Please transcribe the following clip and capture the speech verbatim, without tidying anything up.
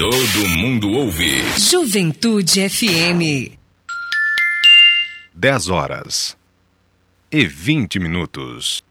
Todo mundo ouve. Juventude F M. dez horas e vinte minutos.